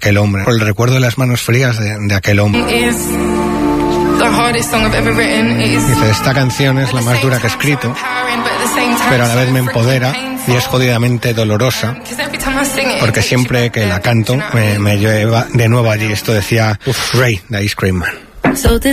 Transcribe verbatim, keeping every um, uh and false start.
aquel hombre, por el recuerdo de las manos frías de, de aquel hombre. Dice, esta canción es la más dura que he escrito, pero a la vez me empodera y es jodidamente dolorosa, porque siempre que la canto me, me lleva de nuevo allí. Esto decía uf, Ray, de Ice Cream Man.